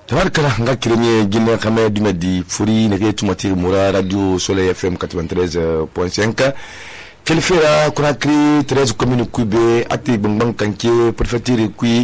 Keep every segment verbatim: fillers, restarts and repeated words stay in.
tabarkala nga kiranye ginne xame dume di furi nege tumati mura radio Soleil F M quatre-vingt-treize point cinq kelfera Conakry treize commune kube ati bangbang kanke préfecture kui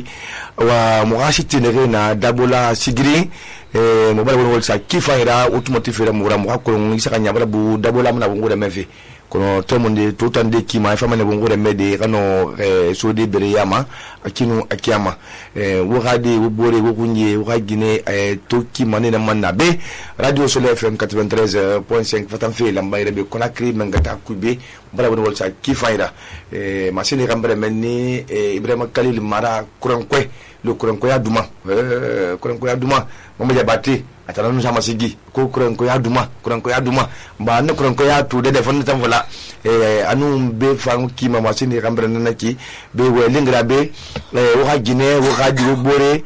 wa muashiti nege na dabola sigiri eh mobala wol sa kifaira automotive fera mura mu hakko ngisa nyabala bu dabola mna bongo de mefe kono to monde to tande ki ma fa mane bongo de mede kano eh sodi bere yama akinu akiyama eh wo gade wo bore wo kunye wo gine eh to ki mane na manna be radio Soleil F M quatre-vingt-treize point cinq fatan fe lamba rebe Conakry mengata kube bala wol sa kifaira eh masini kambere menni eh Ibrahima Khalil Mara kurankwe le kurankwe ya duma eh kurankwe ya duma mama jabati atana nu sama sigi ko kuranko ya duma kuranko ya duma ba na kuranko ya tu de defon tan wala eh anu be fangu ki mama sini kambre nanaki be we lingra be eh wo ha gine wo ha di bore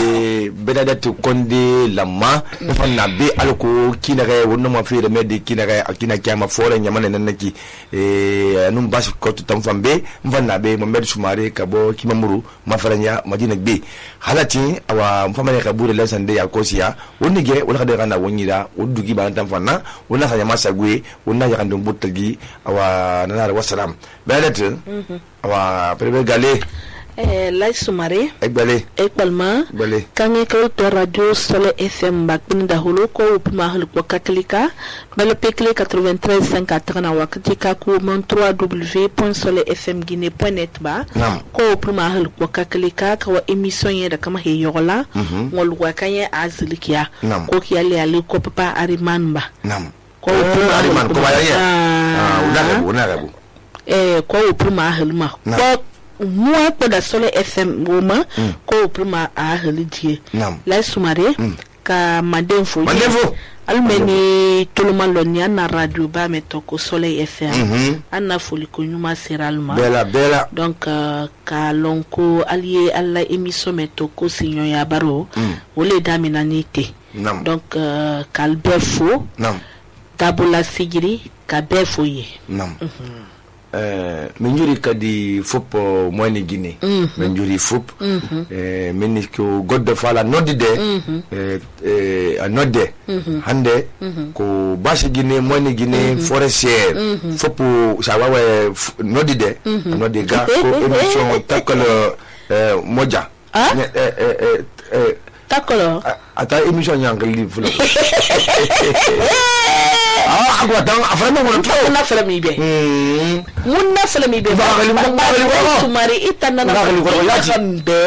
eh bedada to konde lamma fanna be alko kina ga wonno ma fere medde kina ga akina kyama fore nyamane nanaki eh anu bas ko to tan fambe fanna be mo med sumare kabo kimamuru ma faranya madina be halati awa mfamane kabure la sande ya kosia woni ge wala de kana wonyira wudugi ba tan fanna wona sa yama sagwe wona ya kan dum butagi awa nana wassalam balete awa prebe gale eh lay sumare egbale ekbalma bale kange ko to radio Soleil F M bakun da holo ko upma hal ko kaklika bale pekle quatre-vingt-treize cinquante na wakati ka ko mon trois w point soleil f m guinée point net ba ko upma hal ko kaklika ka wa emission ye da kama he yola ngol wa kanye azlikia ko kiyale ale ko papa ariman ba nam ko upma ariman ko ba ye ah unaga unaga eh ko upma hal ma ko moi pour la Soleil F M woman ko prima a relidie la sumare ka madefo madefo almeni toloma lonia na radio ba metoko Soleil F M anna foli ko nyuma seralma bela bela donc ka lonko allié alla émission metoko sinyo ya baro wole damina nite donc kalbefo tabula sigiri ka befo ye nam Euh, menjuri kadi fop moyne Guinée menjuri fop eh menni ko goddo fala noddide eh eh a nodde hande ko bashi Guinée moyne Guinée forestière fop sa wawe noddide nodde ga ko émission takol eh moja eh eh eh takolo ata émission nyangali fulo ah agwa tan aframa wona to na frami be mm munna frami be ba ba sumari itana na be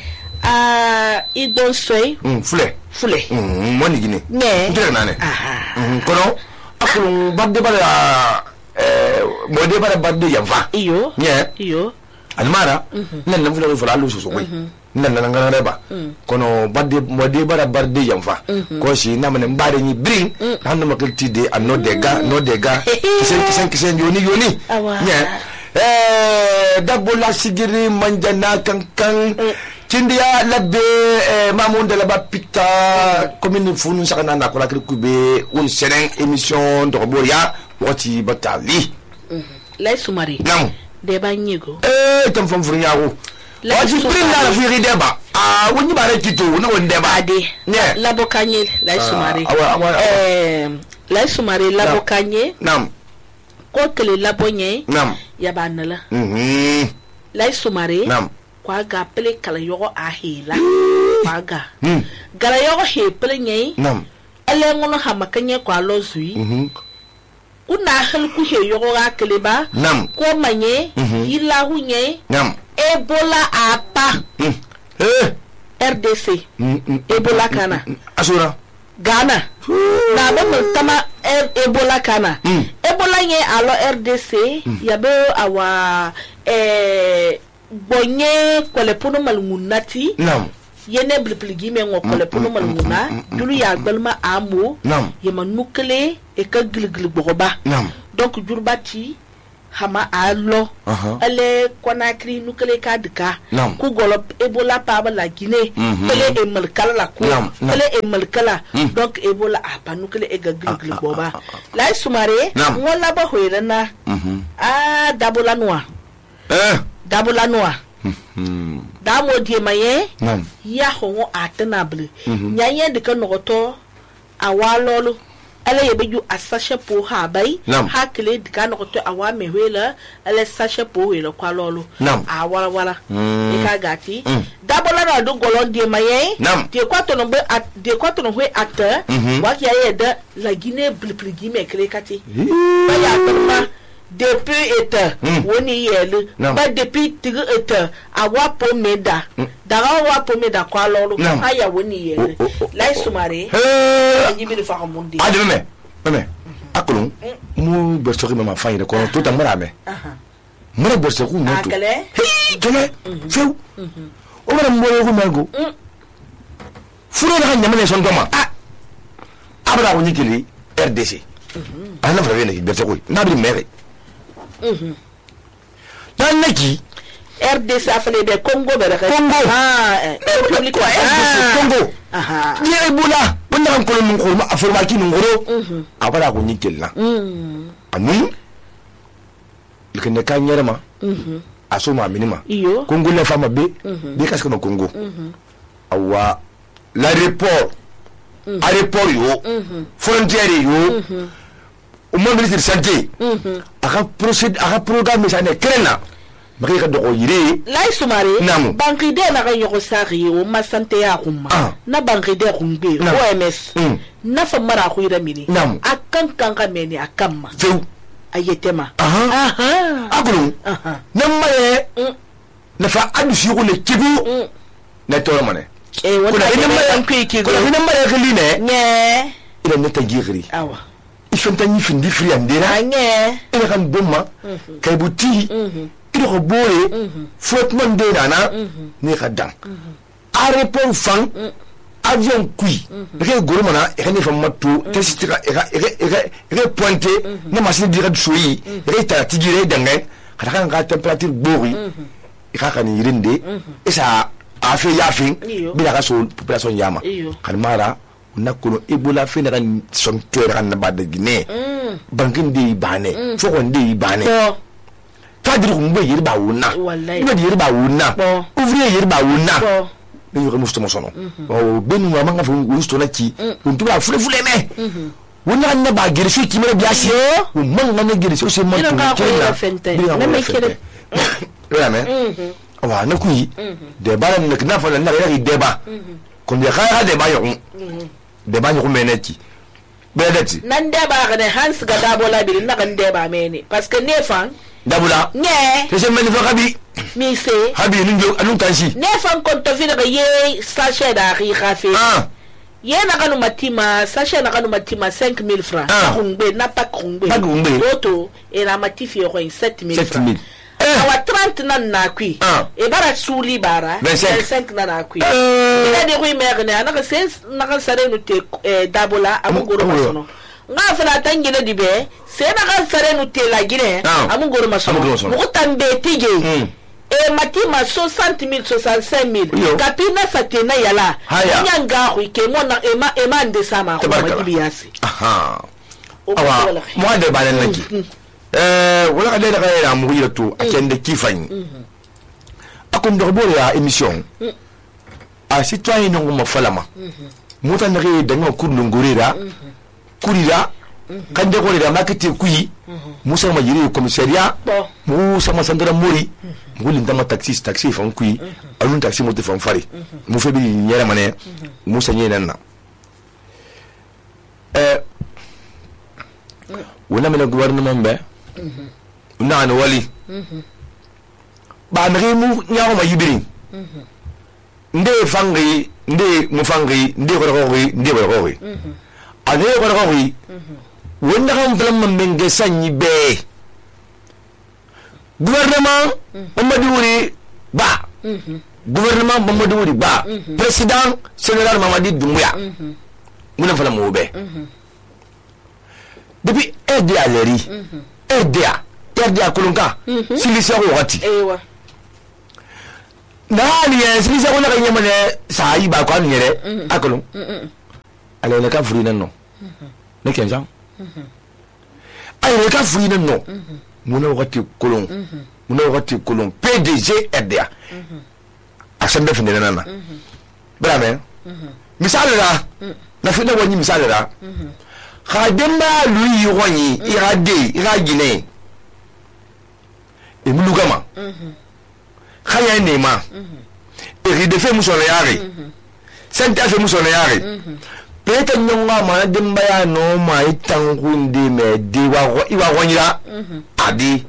ah idon soy fule fule moni Guinée ne ndere nane kono akulu badde bala eh mode bala badde yamfa iyo nye iyo almara nan nan fule fula lu so koy nan nan ngana reba kono badde mode bara barde yamfa ko si namane mbare ni bring hande makalti de anno dega no dega kisen kisen kisen yoni yoni nya eh dabola sigiri manjana kankan cindia labbe mamoun de la bapita commune funu sakana na kola kube un seren émission de Roboria wati batali lay sumari nam deba nyigo eh tam fam furnyaawo waji bringa la firi deba ah woni bare kito na won deba ade labo kanye lay sumari eh lay sumari labo kanye nam ko tele labo nye nam ya banala mhm lay sumari nam kwa ga pele kala yogo ahila kwa ga gara yogo he pele nye nam ele ngono hamakanye kwa lozui mhm kuna hel ku he yogo ga keleba nam ko manye ila hunye nam Ebola apa mm. eh R D C mm, mm, Ebola kana asura Ghana na ba tama Ebola kana mm. Ebola nye alo R D C mm. yabe awa eh bonye kole puno malmunati nam yene blipligi me ngo kole puno malmuna dulu ya gbalma amo nam yema nukle e ka gilgil boba nam donc jurbati hama alo ale Conakry nukele kadika ku golo Ebola pa la Guinée tele e malkala la ku tele e malkala donc Ebola apa nukele e gagli boba la sumare ngola ba hoyrena ah dabola noa eh dabola noa da mo die maye nam ya ho atenable nyaye de kan roto awalolo ala yebeju asashe po ha bai ha kele de kan roto awa mehwela ala sashe po wela kwalolo awala wala e ka gati dabola na do golon die maye de kwato no be de kwato no hwe acteur wa ki aye de la Guinée blipli me kele kati ba ya tama depuis eta woni yele ba depuis tigu eta awa po meda daga wa po meda kwa lolo aya woni yele lai sumare nyi bi fa mundi ade me me akulun mu bersori mama fa yire ko to tambara me mara bersoku moto akale jole few o mara mo ko mago furo na nyamane son doma abra woni kili R D C ana fa wene bersoku na bi mere Mhm. Dan naki R D C afale de Congo bere Congo ah République R D C Congo aha ni Ebola bonna kan ko mun ko ma aforma ki ngoro mhm abara ko ni kelna mhm anu ikene ka nyerema mhm asoma minima Congo le fama be be kaska no Congo mhm awa l'aéroport aéroport yo frontière yo au monde de santé aka procédure aka programme ça ne krena mari ka doko yire lai sumare banki de na ka yoko sari o ma santé ya kuma na banki de kumbe O M S na fa mara ko yira mini akan kan ka meni akamma feu ayetema aha aha akulu na mare na fa adu shi ko ne kibu na toro mane e wona ina mare ko kigo ina mare ko line ne ina ne tangiri awa ifantani findi free andera anye ina kan bomma kay buti ina ko boye frotman de nana ne kadam aéroport fan avion kui ke goromana e kan fa matto tesitira e e e pointé ne machine direct soyi e ta tigire dangai kada kan ga temperature bori e ka kan yirinde e sa afi yafin bi ka so population yama kan mara nakono Ebola fe na kan son tora kan ba de Guinée bankin de bane fo kon de bane cadre ko mbe yirba wona ni de yirba wona ouvrier yirba wona ni yo musto mo sono o benu ma nga fo musto na ci on tuba fule fule me wona na ba gere so ki mera biasi o man na gere so se man to na me kele ya me wa na kuyi de bala na na fa na ya deba kon de kha de ba yo de ba ñu meneti bedeti nan de ba ga ne hans ga dabola bi na kan de ba meni parce que ne fan dabula ne c'est meni fa kabi mi se habi ni njo anu kansi ne fan kon to fi ga ye sachet da ri khafi ah ye na kanu matima sachet na kanu matima cinq mille francs khungbe na pa khungbe pa khungbe auto e na matifi ko sept mille francs awa trente nan na kui e bara suli bara vingt-cinq nan na kui ina de kui mer ne ana se na ka sare no te dabola amugoro masono nga fala tangile dibe se na ka sare no te la Guinée amugoro masono mo tambe tige e matima soixante mille soixante-cinq mille kapina satena yala nyanga ku ke mona ema ema ndesama ko madibiasi aha awa mo de balen laki euh wala ka dela ka mu yito akende kifani akon do bore ya émission a citoyen no mo falama muta ndare dango kurlu ngorira kurira kande ko rira makete kuyi musa ma yiri commissariat musa ma sandra mori nguli ndama taxi taxi fan kuyi alun taxi mo te fan fari mu febi nyere mané musa nyena na euh wala mena gouvernement be na no wali ba ngi mu nyawo ma yibiri nde fangi nde mu fangi nde ko ko nde ko ko ade ko ko wonda kam flam menge sanyi be gouvernement Mamadou Wuri ba gouvernement Mamadou Wuri ba président général Mamadi Doumbouya muna flam mo be depuis aider à l'eri aider aider à kolonka silisa ko wati ewa nani ya silisa ko na kanyamane sai ba ko anyere akolon ale le ka furi nan no ne kenja ay le ka furi nan no muna wati kolon muna wati kolon P D G R D A asembe fene nana brame misal la na fene woni misal la khadema lui woni irade iragine e mulugama khaya nema e de fe musole yare senta fe musole yare peta nyonga ma demba ya no ma itangundi me diwa iwa wonyira adi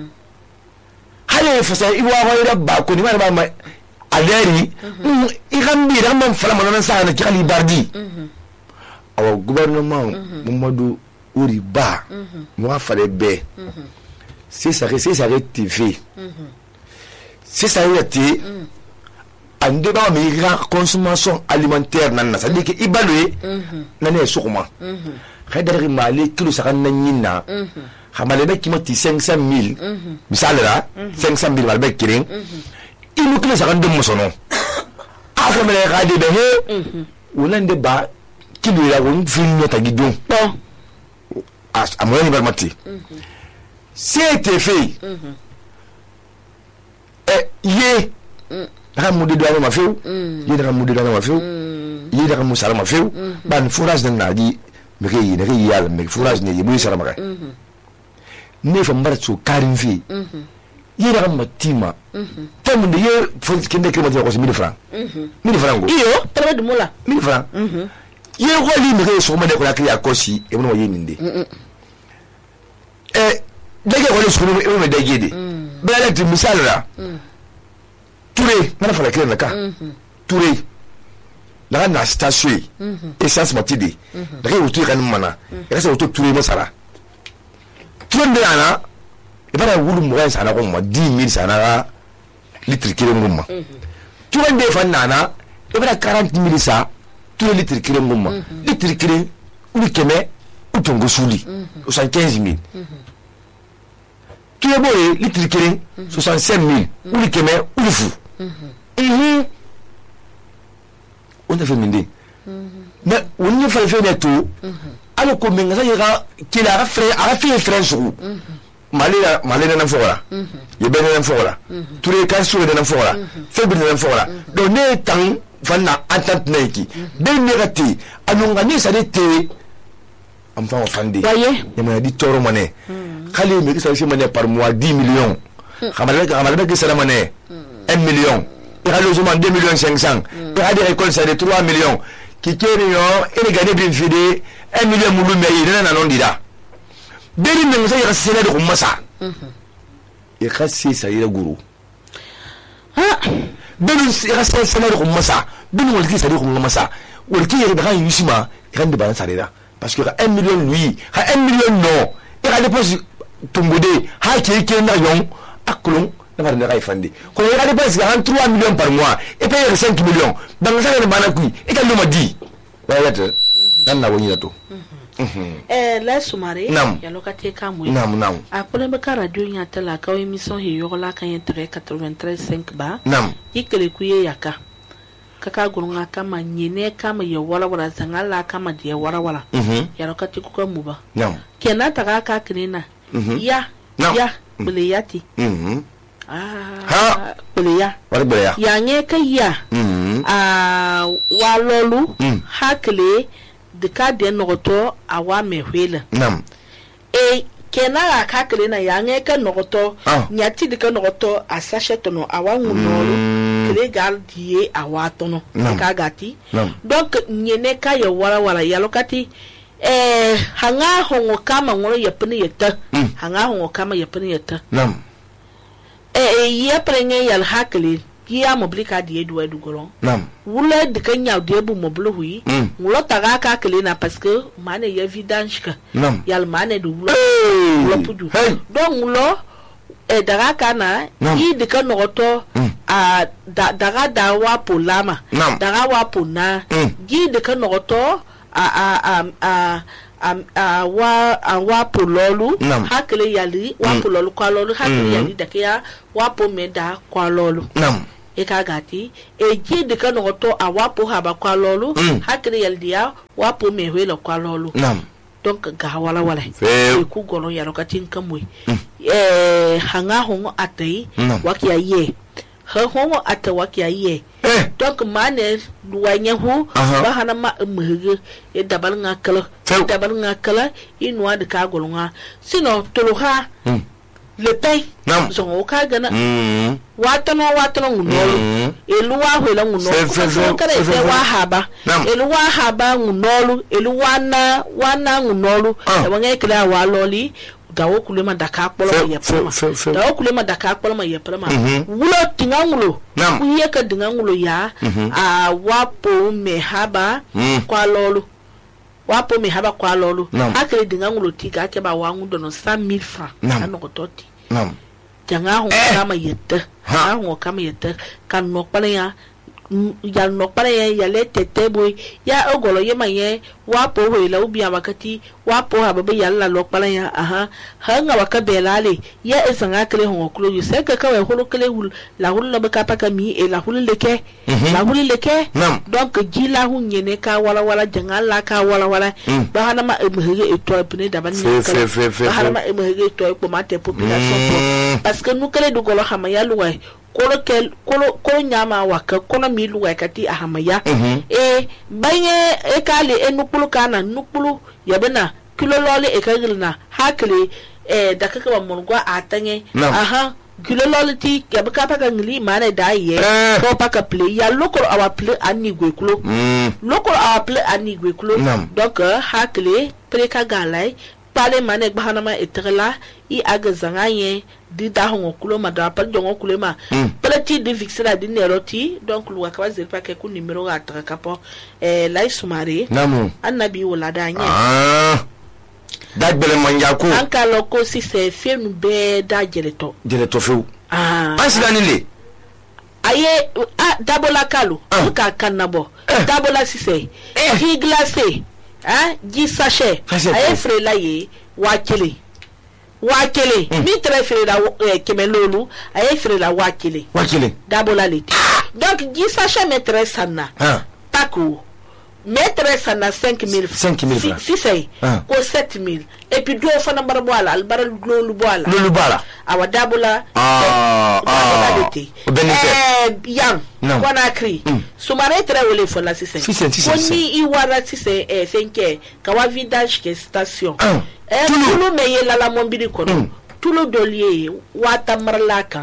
hale fasa iwa wonyira ba ko ni ma ma aderi igambi ramam fala manana sa na kali bardi awa gouvernement Mamadou Uri Ba moi fallait be c'est ça c'est ça T V c'est ça été en débat mais la consommation alimentaire nan ça dit que ibalwe nané sukuma khadari mali kilo sa kan nina xamale be ki moti cinq cent mille misal la cinq cent mille malbe kiring il kilo sa kan dem sono afa mele gadi be he wulande ba kilo ya won fin nota gidon bon as amoni barmati c'était fait eh yé ramudi do ma feu yé ramudi do ma feu yé ramudi sala ma feu ban fourage de nadi me yi ne yi yal me fourage ne yi bu sala ma ka ne fa mbar su karin fi yé ramudi tima tam de yé fo kende ke ma ko mille francs mille francs iyo tele de mola mille francs yé ko li me so ma de ko la kriya kosi e mo yé minde eh dege ko le sukuru e me dege de bela ti misal la Touré, mana fala kire naka Touré la na station essence matidi da kai wutu kan mana ya sai wutu Touré mo sara Touré de ana e bara wulu mo gan sana ko ma dix mille sana litre kire ngumma Touré de fa nana e bara quarante mille sa Touré litre kire ngumma litre kire uli keme utongo suli soixante-quinze mille Touré boy litre kire soixante-cinq mille uli keme uli fu mhm on a fait mindi mais on ne fait fait tout alors que menga ça ira qu'il a fait a fait frère sur malina malina na fora ye ben na fora tous les cas sur na fora fait ben na fora donc ne temps vanna entente neki ben negati anonga ni ça d'été am fa fandi ya ma di toro mané khali me ki sa mané par mois dix millions xamal xamal ba ki sa mané un million, il y a logement deux millions cinq cents, il y a des récoltes ça de trois millions, qui tiennent et gagné bien fidé un million moulou mais il n'en a non dit là. Dès que nous avons essayé de faire ça, il y a essayé ça il est gourou. Ah, dès que nous avons essayé de faire ça, dès que nous avons essayé de faire ça, ou qui est grand Yushima, il y a des balances là, parce que un million lui, un million non, il y a des postes tombés, ha qui est qui est nayon, à Colomb. Na ne ray fandi ko ya de bas ga trois millions par mois et payer cinq millions dans ça ne bana kui et quand le dit wala te dan na woni to eh la sumare ya lokate kamwe nam nam a ko le ka radio nya tala ka émission he yo la kan entre quatre-vingt-treize cinq ba nam ikele kuye yaka kaka gurunga kama nyene kama ya wala wala zangala kama dia wala wala ya lokate ku ka muba nam kena taka ka kinina ya ya buliyati mhm ah buliya wala buliya ya nye kaya ah walolu hakle de ka de nogoto awa mehwela nam e kena ka kle na ya nye ka nogoto nyati de ka nogoto asachete no awa ngunolo kle gal die awa tono ka gati donc nyene ka ya wala wala ya lokati eh hanga hongo kama ngoro yapini yeta hanga hongo kama yapini yeta nam eh ye prenge yal hakle ya moblika die do edugoro nam wula de kanya de bu moblo hui wulo taga ka kle na parce que mane ye vidange ka yal mane du wulo wulo pudu donc wulo e daga kana yi de kan noto a daga da wa polama daga wa pona yi de kan noto a a a a a wa a wa pololu hakle yali wa pololu kwa lolu hakle yali de ya wa po meda kwa lolu nam e ka gati e ji de kan noto a wa po haba kwa lolu hakle yali dia wa po mehwelo kwa lolu nam donc ga wala wala e ku golo ya lokatin kamwe eh hanga hongo atei wakia ye ha ho atawaki aye donc mane duwanya hu ba hana ma mhege e dabal ngakala dabal ngakala inwa de ka golunga sino tuluha le pain zongo ka gana watano watano ngunolu eluwa hwela ngunolu so kare e wa haba eluwa haba ngunolu eluwa na wana ngunolu e wanga kila wa loli dawo kulema daka kpolo ma yepama dawo kulema daka kpolo ma yepama wulo tingangulo kuye ka dingangulo ya a wapo mehaba kwa lolu wapo mehaba kwa lolu akere dingangulo tika ake ba wangu dono cent mille francs anokototi nam janga ho kama yette ha ho kama yette kan no pale ya ya no pale ya ya le tete boy ya ogolo ye maye wapo ho la ubi abakati wapo hababe ya la lo pale ya aha hanga wakabelale ya ezanga kele ho kulo yu se ka ka we holo kele hul la hul la baka paka mi e la hul leke la hul leke donc jila hu nyene ka wala wala janga la ka wala wala ba hana ma emhege eto pene da ban ni ka ba hana ma emhege eto ko mate population parce que nous kele du golo hama ya luwai kolo kel kolo kolo nyama waka kono mi luwai kati ahamaya e banye e kale e nukulu kana nukulu yabena kilo lole e kagilna hakle e dakaka ba mongwa atanye aha kilo lole ti yabaka paka ngli mane dai ye ko paka play ya lokol awa play ani gwekulo lokol awa play ani gwekulo donc hakle preka galai pale mane bahana ma etrela i agazanga ye di da hongo kulo ma da pal jongo kulema plati de fixera di neroti donc lu ka wazel pa ke ku numero ga tra kapo eh lai sumari namu annabi wala da nya ah da bele manjako anka loko si se fenu be da jeleto jeleto feu ah pasidani le aye ah dabola kalu ka kanabo dabola si se hi glacé hein ji sachet aye frela ye wakele wakele mi tre frela kemelolu aye frela wakele wakele dabola leti donc ji sachet metre sana taku metre sana cinq mille cinq mille francs si c'est ko sept mille et puis do fana barboala al baral lolu boala lolu boala awa dabola ah ah leti eh yang Conakry sumare tre wole fola si c'est koni iwara si c'est eh cinq kawa vidage ke station eh tulu meye la la mombiri kono tulu dolier wata marlaka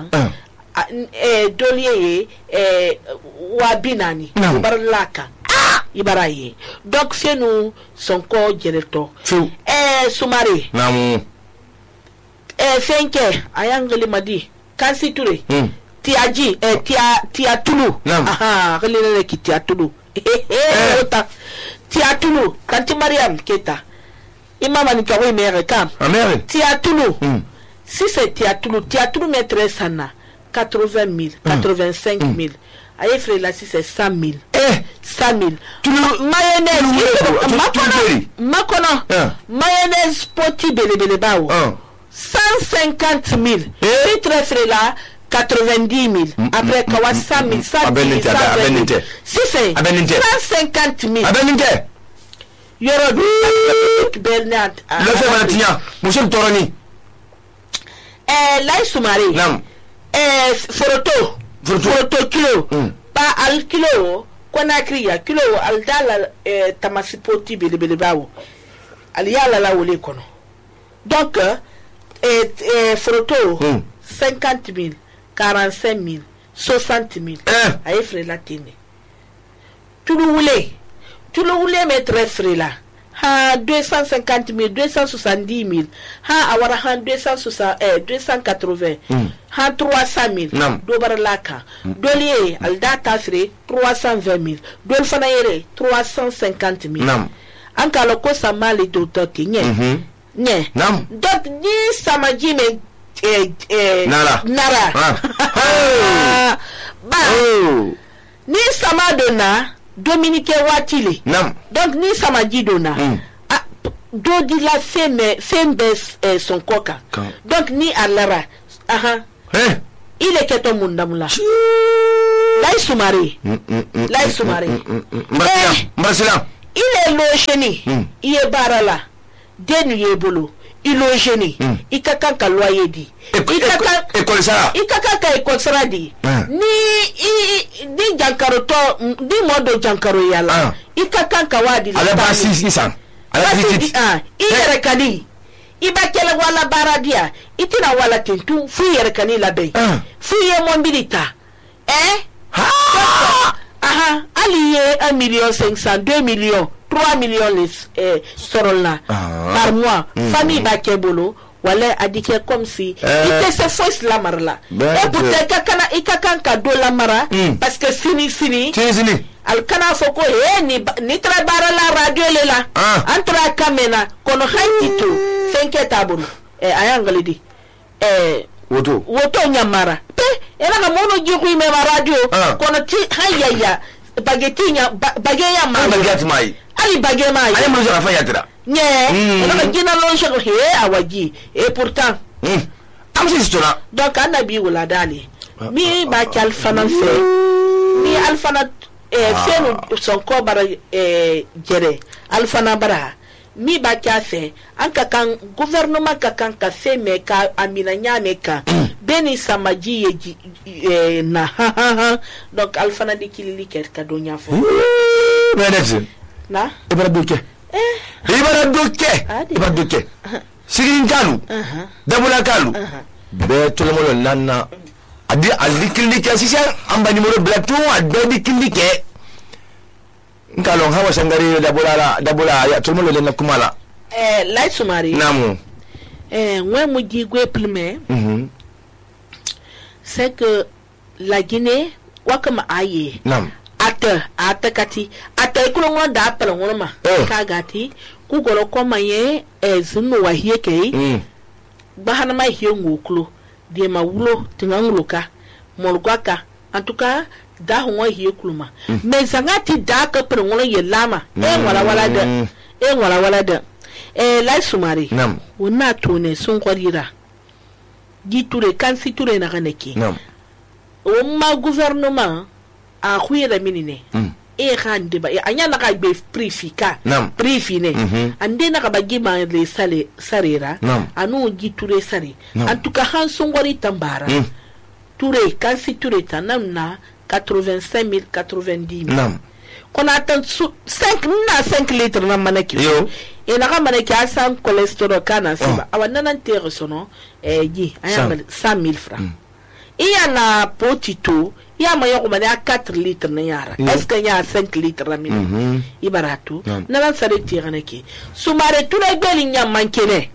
eh dolier eh wabinani marlaka ibaraye donc c'est nous son corps directeur eh sumare namu eh cinq ayangali madi kasi ture tiaji eh tia tia tulu aha relele ki tia tulu eh ota tia tulu kanti mariam keta imama ni kawe mere kam amere tia tulu si c'est tia tulu tia tulu metre sana quatre-vingt mille quatre-vingt-cinq mille aye frère là si c'est cent mille eh cent mille tulu mayonnaise makono makono mayonnaise poti bele bele bawo cent cinquante mille si très frère là quatre-vingt-dix mille après kawa cent mille cent mille si c'est cent cinquante mille yoro bernard le fait matin monsieur Toroni eh là soumari nam eh photo photo kilo pa al kilo Conakry ya kilo al dala eh tamasipoti bele bele bawo al yala la wole kono donc eh eh photo cinquante mille quarante-cinq mille soixante mille aye frère la tene tout le voulez tout le voulez mettre frère là ha deux cent cinquante mille deux cent soixante-dix mille ha awara ha deux cent soixante eh deux cent quatre-vingts ha trois cent mille do barlaka dolier al data frère trois cent vingt mille dol fanayere trois cent cinquante mille anka loko samali do toti nye nye donc ni samaji me eh eh nara nara ah. Ba oh. Ni sama dona Dominique Watile nam donc ni sama di dona mm. ah, do di la femme femme eh, son coca quand? Donc ni alara aha eh il est que ton mundamula lai sumari lai sumari eh il est lo cheni il est barala denu yebolo ilogeni mm. ikaka ka loyer di ikaka école ça ikaka ka école ça di mm. ni i di jankaro to di modo jankaro yala mm. ikaka ka wadi ala ba six cents ala petite ah i rekadi iba kele wala baradia itina wala tintu fu yere kani labe mm. fu ye mon bilita eh ha aha ali ye un million cinq cents deux millions trois millions les eh, sorolna ah. par mois mm. famille ba kebolo wala adike comme si eh. ite se force la marla et peut-être kakana ikakan ka do la mara mm. parce que sini sini sini al kana foko e ni ni trabara la radio le la ah. entra kamena kono haitito cinq tabulu e eh, ayangali di eh woto woto nyamara pe era na mono jiku ime radio ah. kono ti hayaya bagetinya bageya ma bageti mai ali bagé mai ali mo jara fa yatra nye mm. na gina lo shako he awaji et pourtant mm. am si stona donc anabi wala dali ah, mi ah, ba kal fanan fe mi alfana eh ah. fenu son ko bara eh jere alfana bara mi ba kya fe anka kan gouvernement ka kan ka fe me ka amina nyame ka beni samaji yeji eh, na donc alfana di kilili ker ka donya fo benedicte na ibara duke eh ibara duke ibara duke sigirin kalu dabula kalu be tolomolo nanna adi adi kilili ke sisa amba numero black to adi kilili ke nkalon hawa sangari dabula dabula ya tolomolo le na kumala eh lai sumari namu eh ngwe mu jigwe plume mhm c'est que la Guinée wakama aye nam ata ata kati ata ikulo ngona da pala ngona ma oh. ka gati ku golo ko maye e zunu wa hie ke mm. bahana ma hie nguklo de ma wulo tinanguluka molgwaka en tout cas da ho hie kuluma mm. mais zangati da ka pala ngona ye lama mm. e wala wala da e wala wala da e lai sumari nam wona tone sun kwarira giture kan siture na kaneki nam o ma gouvernement a khuyela minine mm. e khande ba anya na ka be prifika prifine mm -hmm. ande na ka bagi ma le sale sarera anu giture sare en tout cas han songori tambara mm. ture kan siture tanam na quatre-vingt-cinq mille quatre-vingt-dix mille nam kona tan cinq na cinq litres na manaki yo e na ka manaki asan cholesterol kana siba oh. awana nan tere sono eh gi aya cent mille francs mm. iya na potito ya ma yoko mane quatre litres na yara mm. est-ce que ya cinq litres na mine mm -hmm. ibaratu mm. na nan sare tere naki sumare tule gbeli nya mankene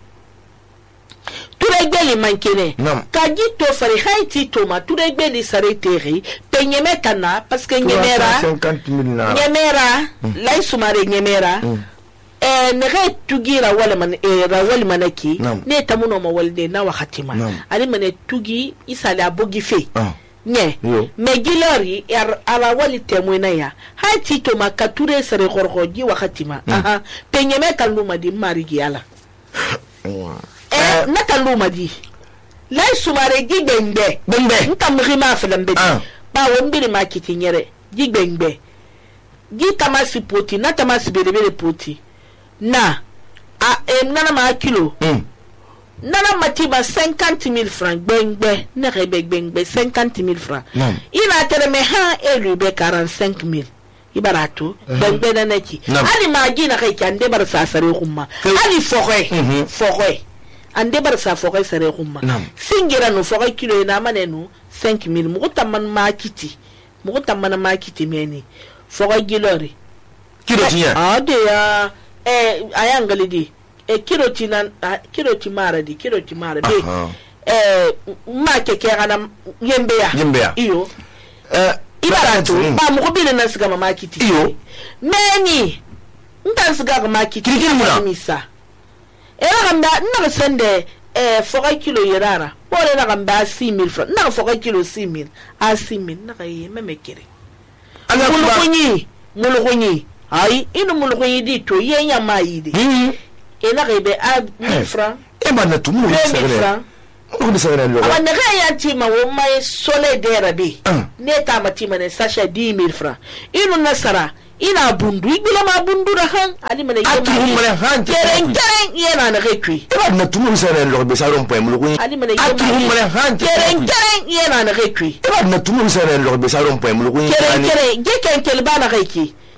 tule gbeli mankene mm. kaji to fari haiti to ma tule gbeli sare tere penyeme kana parce que nyemera cinquante mille na nyemera mm. lai sumare nyemera mm. eh nere tugira wala man eh rawali manaki no. ne tamuno ma walde na wakati ma no. ali mane tugi isale abogi fe oh. nye megilori er ala wali temwena ya hati to makature sere gorgoji wakati ma mm. aha penyeme kaluma di marigi ala wow. eh na kaluma di lai sumare gi bembe bembe ntamri ma felambe ah. ba wombiri makiti nyere gi bembe gi tamasi poti na tamasi berebere poti na a e nana ma kilo mm. nana matiba cinquante mille francs bengbe ne rebe bengbe cinquante mille francs mm. ina tere me ha elu be quarante-cinq mille ibaratu mm. bengbe na neki mm. ali ma gina kai kande bar sa sare kuma ali foxe mm -hmm. foxe ande bar sa foxe sare kuma mm. singira no foxe kilo ina manenu cinq mille mu tamman ma kiti mu tamman ma kiti meni foxe gilori kilo tiya ah de ya eh ayangali di e kilo tinan kilo timara di kilo timara be eh ma keke kana yembe ya yembe ya iyo eh ibaratu ba mu ko bile na siga mama kiti iyo meni ntan siga mama kiti kirikiri misa era gamba na sende eh foka kilo yerara bole na gamba six mille francs na foka kilo six mille a six mille na kaye memekere ala mulunyi mulunyi ai inu mulunyi di to yenya maidi mm e na rebe a mille francs e ba na tumu ni francs on ne savait pas aba na ya tima wo mai sole de rabi ne ta matima ne sasha dix mille francs inu nasara ina bundu igila ma bundu da han ali mana atu mana han keren keren yana na rekwi ba na tumu sare lo be saron point mu ko ali mana atu mana han keren keren yana na rekwi ba na tumu sare lo be saron point mu ko keren keren ge ken kel ba na rekwi